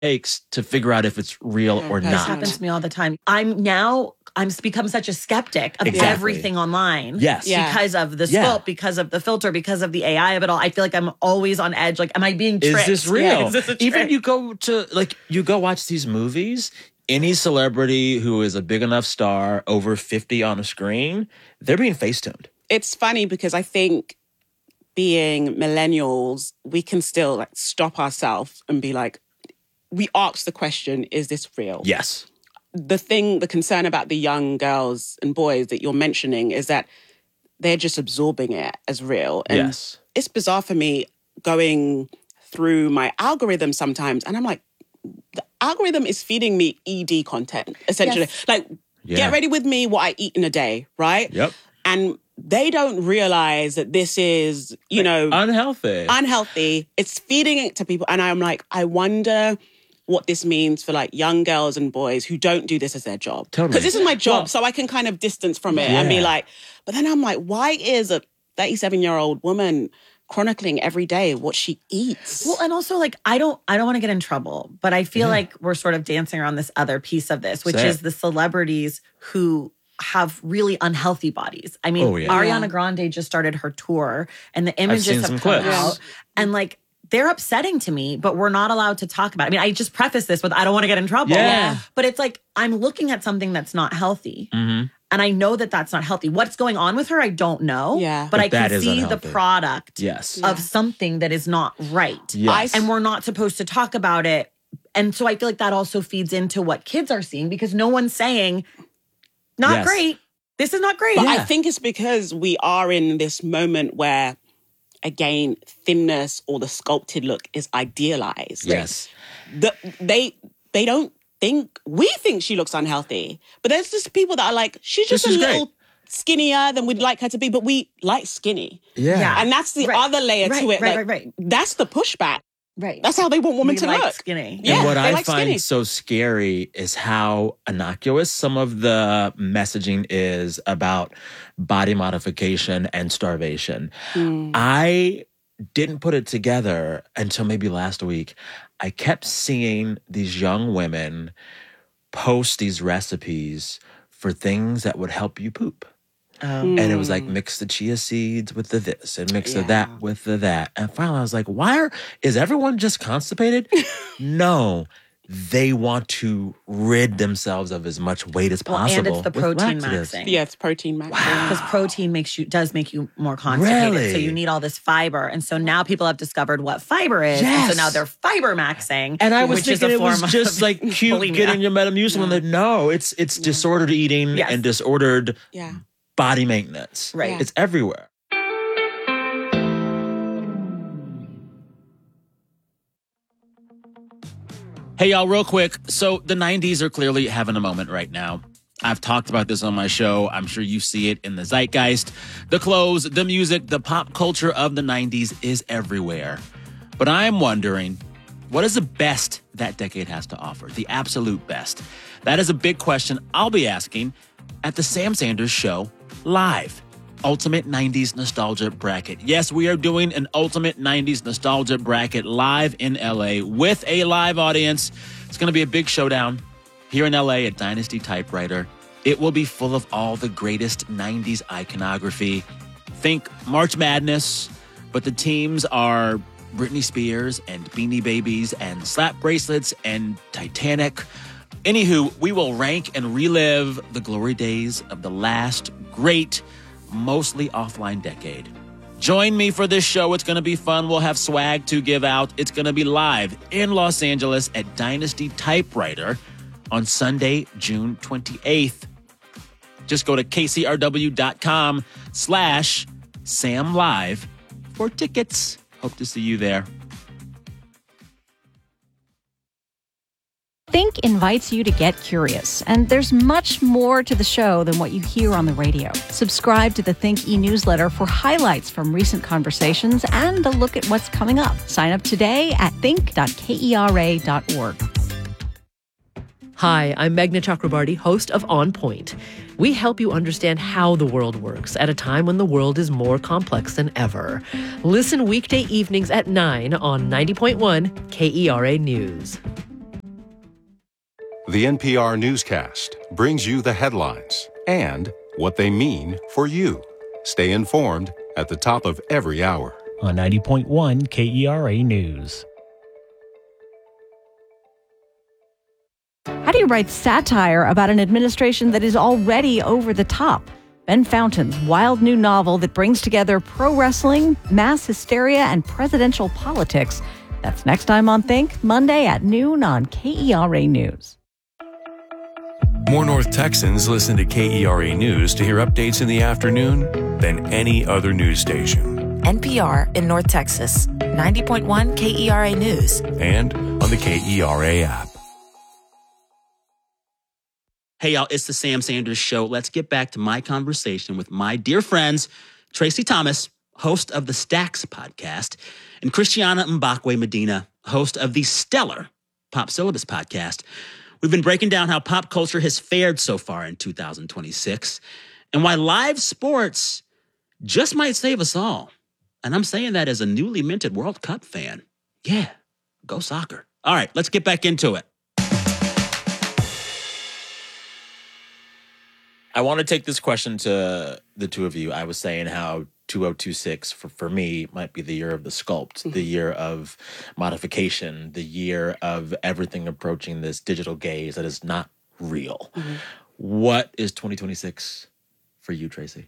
takes to figure out if it's real or That not. happens to me all the time. I'm become such a skeptic of everything online. Yes. Because of the sculpt, because of the filter, because of the AI of it all. I feel like I'm always on edge. Like, am I being tricked? Is this real? Is this a trick? Even you go watch these movies, any celebrity who is a big enough star, over 50 on a screen, they're being face-tuned. It's funny because I think being millennials, we can still like stop ourselves and be like, we ask the question, is this real? Yes. The concern about the young girls and boys that you're mentioning is that they're just absorbing it as real. And yes. It's bizarre for me going through my algorithm sometimes, and I'm like, the algorithm is feeding me ED content, essentially. Yes. Like, get ready with me what I eat in a day, right? Yep. And they don't realize that this is, unhealthy. It's feeding it to people. And I'm like, I wonder what this means for like young girls and boys who don't do this as their job. Because this is my job, so I can kind of distance from it and be like, but then I'm like, why is a 37-year-old woman chronicling every day what she eats? Well, and also like, I don't want to get in trouble, but I feel like we're sort of dancing around this other piece of this, which is the celebrities who have really unhealthy bodies. I mean, Ariana Grande just started her tour and the images have come out and like, they're upsetting to me, but we're not allowed to talk about it. I mean, I just preface this with, I don't want to get in trouble. Yeah. But it's like, I'm looking at something that's not healthy. Mm-hmm. And I know that that's not healthy. What's going on with her, I don't know. Yeah. But I can see unhealthy. the product of something that is not right. Yes. And we're not supposed to talk about it. And so I feel like that also feeds into what kids are seeing because no one's saying, not great. This is not great. But I think it's because we are in this moment where, again, thinness or the sculpted look is idealized. Yes. They don't think, we think she looks unhealthy. But there's just people that are like, she's just a little skinnier than we'd like her to be, but we like skinny. Yeah. And that's the other layer to it. Right. That's the pushback. Right. That's how they want women to like look. Skinny. Yeah, and what I like find skinny. so scary is how innocuous some of the messaging is about body modification and starvation. I didn't put it together until maybe last week. I kept seeing these young women post these recipes for things that would help you poop. And it was like, mix the chia seeds with the this and mix the that with the that. And finally I was like, is everyone just constipated? No. They want to rid themselves of as much weight as possible. And it's the protein laxatives. maxing. Yeah, it's protein maxing. Because protein does make you more constipated. Really? So you need all this fiber. And so now people have discovered what fiber is. Yes. And so now they're fiber maxing. And I was which is thinking a it was form just of like cute bulimia. getting your Metamucil. No, it's disordered eating and disordered body maintenance. Right. It's everywhere. Hey, y'all, real quick. So the 90s are clearly having a moment right now. I've talked about this on my show. I'm sure you see it in the zeitgeist. The clothes, the music, the pop culture of the 90s is everywhere. But I'm wondering, what is the best that decade has to offer? The absolute best? That is a big question I'll be asking at the Sam Sanders Show live. Ultimate 90s Nostalgia Bracket. Yes, we are doing an Ultimate 90s Nostalgia Bracket live in LA with a live audience. It's going to be a big showdown here in LA at Dynasty Typewriter. It will be full of all the greatest 90s iconography. Think March Madness, but the teams are Britney Spears and Beanie Babies and Slap Bracelets and Titanic. Anywho, we will rank and relive the glory days of the last great, mostly offline decade. Join me for this show. It's going to be fun. We'll have swag to give out. It's going to be live in Los Angeles at Dynasty Typewriter on Sunday, June 28th. Just go to kcrw.com/SamLive for tickets. Hope to see you there. Think invites you to get curious, and there's much more to the show than what you hear on the radio. Subscribe to the Think e-newsletter for highlights from recent conversations and a look at what's coming up. Sign up today at think.kera.org. Hi, I'm Meghna Chakrabarty, host of On Point. We help you understand how the world works at a time when the world is more complex than ever. Listen weekday evenings at 9 on 90.1 KERA News. The NPR newscast brings you the headlines and what they mean for you. Stay informed at the top of every hour. On 90.1 KERA News. How do you write satire about an administration that is already over the top? Ben Fountain's wild new novel that brings together pro wrestling, mass hysteria, and presidential politics. That's next time on Think, Monday at noon on KERA News. More North Texans listen to KERA News to hear updates in the afternoon than any other news station. NPR in North Texas, 90.1 KERA News. And on the KERA app. Hey, y'all, it's the Sam Sanders Show. Let's get back to my conversation with my dear friends, Tracy Thomas, host of the Stacks podcast, and Christiana Mbakwe Medina, host of the stellar Pop Syllabus podcast. We've been breaking down how pop culture has fared so far in 2026 and why live sports just might save us all. And I'm saying that as a newly minted World Cup fan. Yeah, go soccer. All right, let's get back into it. I want to take this question to the two of you. I was saying how 2026 for me might be the year of the sculpt, the year of modification, the year of everything approaching this digital gaze that is not real. What is 2026 for you, Tracy?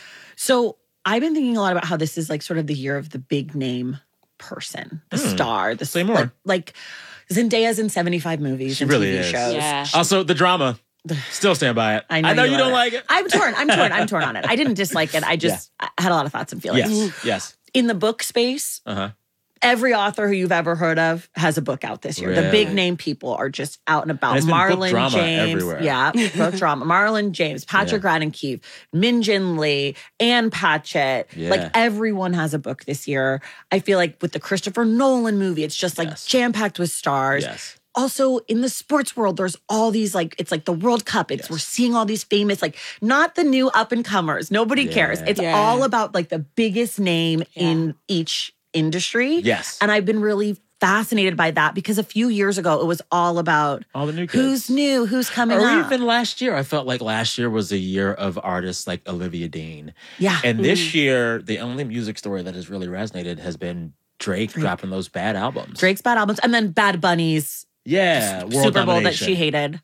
So I've been thinking a lot about how this is like sort of the year of the big name person, the star, the Say more. Like Zendaya's in 75 movies and really TV is. shows. Yeah. Also, the drama. Still stand by it. I know you don't like it. I'm torn on it. I didn't dislike it. I just I had a lot of thoughts and feelings. Yes. In the book space, every author who you've ever heard of has a book out this year. Really? The big name people are just out and about. And it's been book Marlon drama James. everywhere. Yeah, book drama. Marlon James, Patrick Radden Keefe, Min Jin Lee, Anne Patchett. Yeah. Like everyone has a book this year. I feel like with the Christopher Nolan movie, it's just like jam-packed with stars. Yes. Also, in the sports world, there's all these, like, it's like the World Cup. We're seeing all these famous, like, not the new up-and-comers. Nobody cares. It's all about, like, the biggest name in each industry. Yes. And I've been really fascinated by that because a few years ago, it was all about all the new kids. Who's new, who's coming up. Or even last year. I felt like last year was a year of artists like Olivia Dean. Yeah. And this year, the only music story that has really resonated has been Drake dropping those bad albums. Drake's bad albums. And then Bad Bunny's world Super Bowl that domination. she hated.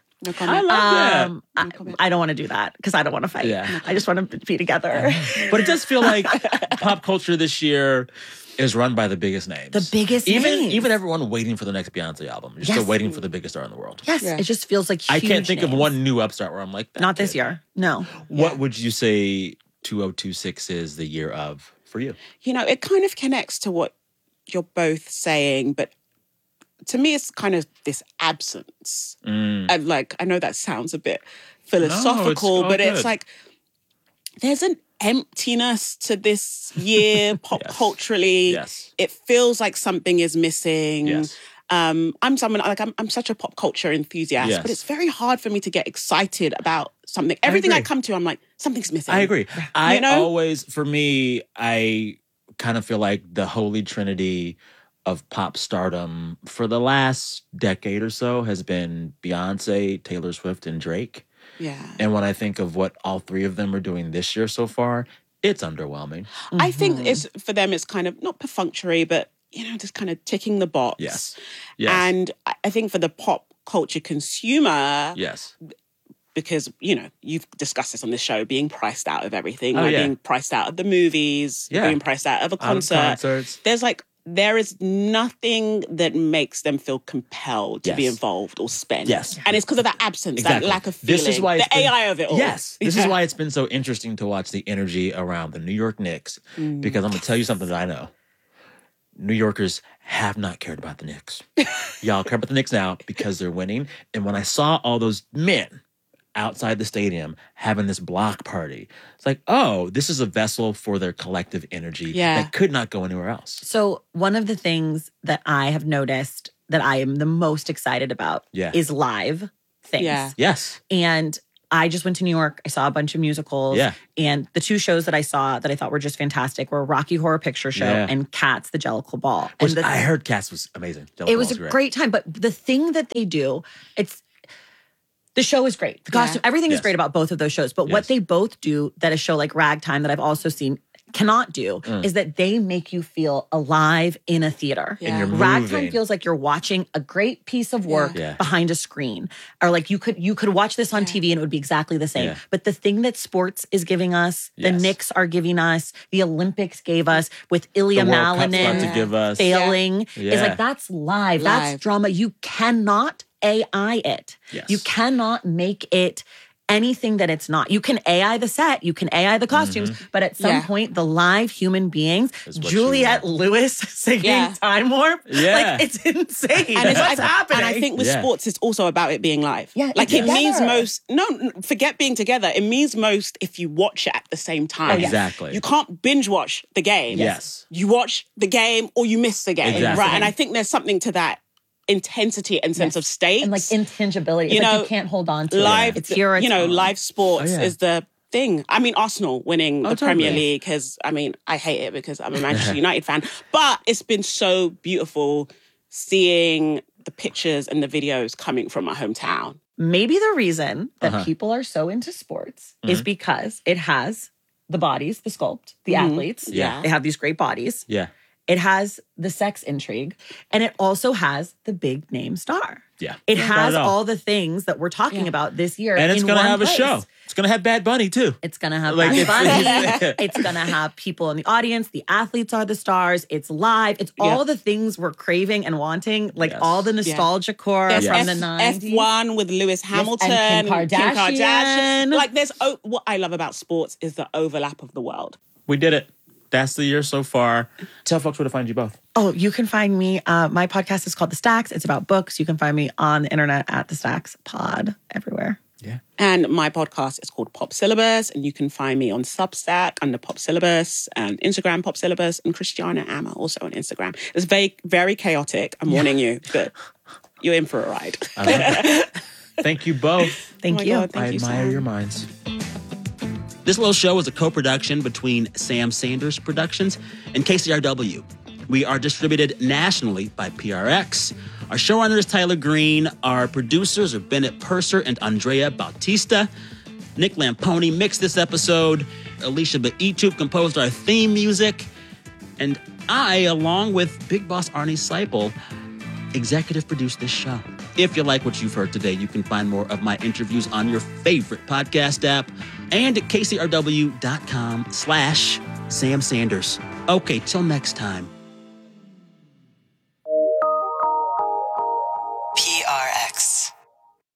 I love that. I don't want to do that because I don't want to fight. Yeah. I just want to be together. But it does feel like pop culture this year is run by the biggest names. The biggest names. Even everyone waiting for the next Beyonce album. You're still waiting for the biggest star in the world. Yes, it just feels like huge I can't think names. of one new upstart where I'm like, Not this year. No. What would you say 2026 is the year of for you? You know, it kind of connects to what you're both saying, but to me, it's kind of this absence. And like, I know that sounds a bit philosophical, but it's like, there's an emptiness to this year pop culturally. Yes. It feels like something is missing. Yes. I'm someone like I'm such a pop culture enthusiast, but it's very hard for me to get excited about something. Everything I come to, I'm like, something's missing. I agree. Always, for me, I kind of feel like the holy trinity of pop stardom for the last decade or so has been Beyonce, Taylor Swift, and Drake. Yeah. And when I think of what all three of them are doing this year so far, it's underwhelming. I think it's for them, it's kind of not perfunctory, but you know, just kind of ticking the box. Yes. And I think for the pop culture consumer, because, you know, you've discussed this on this show, being priced out of everything, being priced out of the movies, being priced out of a concert. There is nothing that makes them feel compelled to be involved or spend. Yes. And it's because of that absence, that lack of feeling, this is why the AI of it all. Yes. This is why it's been so interesting to watch the energy around the New York Knicks, because I'm going to tell you something that I know. New Yorkers have not cared about the Knicks. Y'all care about the Knicks now because they're winning. And when I saw all those men outside the stadium having this block party, it's like, oh, this is a vessel for their collective energy that could not go anywhere else. So one of the things that I have noticed that I am the most excited about is live things. Yeah. Yes. And I just went to New York. I saw a bunch of musicals. Yeah. And the two shows that I saw that I thought were just fantastic were Rocky Horror Picture Show and Cats, the Jellicle Ball. Which I heard Cats was amazing. It was a great time. But the thing that they do, it's The show is great. The costume, everything is great about both of those shows. But what they both do that a show like Ragtime that I've also seen cannot do is that they make you feel alive in a theater. And you're Ragtime feels like you're watching a great piece of work behind a screen. Or like you could watch this on TV and it would be exactly the same. But the thing that sports is giving us, the Knicks are giving us, the Olympics gave us with Ilya Malinin failing, is like that's live. That's drama. You cannot AI it. You cannot make it anything that it's not. You can AI the set, you can AI the costumes, but at some point, the live human beings, Juliette Lewis singing Time Warp, like it's insane. And what's happening? And I think with sports, it's also about it being live. Like it means most, forget being together. It means most if you watch it at the same time. Exactly. You can't binge watch the game. You watch the game or you miss the game. Right. And I think there's something to that intensity and sense of stakes and like intangibility. It's like you can't hold on to live. It's here. It's live sports is the thing. I mean, Arsenal winning the Premier League has. I mean, I hate it because I'm a Manchester United fan, but it's been so beautiful seeing the pictures and the videos coming from my hometown. Maybe the reason that people are so into sports is because it has the bodies, the sculpt, the athletes. They have these great bodies. It has the sex intrigue, and it also has the big name star. It has all the things that we're talking about this year. And it's going to have a show. It's going to have Bad Bunny, too. It's going to have Bad Bunny. It's going to have people in the audience. The athletes are the stars. It's live. It's all the things we're craving and wanting, like all the nostalgia core from the 90s. F1 with Lewis Hamilton. And Kim Kardashian. Like what I love about sports is the overlap of the world. We did it. That's the year so far. Tell folks where to find you both. Oh, you can find me. My podcast is called The Stacks. It's about books. You can find me on the internet at The Stacks Pod everywhere. And my podcast is called Pop Syllabus, and you can find me on Substack under Pop Syllabus and Instagram Pop Syllabus, and Christiana Amma also on Instagram. It's very, very chaotic. I'm warning you, but you're in for a ride. Thank you both. Thank you. God, thank I you, admire Sam. your minds. This little show is a co-production between Sam Sanders Productions and KCRW. We are distributed nationally by PRX. Our showrunner is Tyler Green. Our producers are Bennett Purser and Andrea Bautista. Nick Lamponi mixed this episode. Alicia Baitu composed our theme music. And I, along with Big Boss Arnie Seipel, executive produced this show. If you like what you've heard today, you can find more of my interviews on your favorite podcast app and at kcrw.com/Sam Sanders. Okay, till next time. PRX.